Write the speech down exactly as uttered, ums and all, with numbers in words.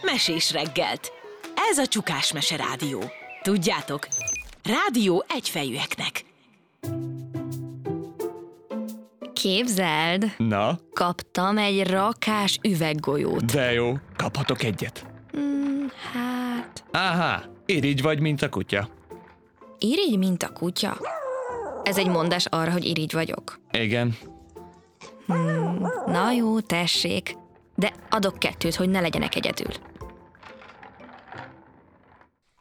mesés reggelt. Ez a Csukás Mese Rádió. Tudjátok, rádió egyfejűeknek. Képzeld, Na, kaptam egy rakás üveggolyót. de jó, kaphatok egyet. Hmm, hát... Áhá, irigy vagy, mint a kutya. Irigy, mint a kutya? Ez egy mondás arra, hogy irigy vagyok. Igen. Na jó, tessék. De adok kettőt, hogy ne legyenek egyedül.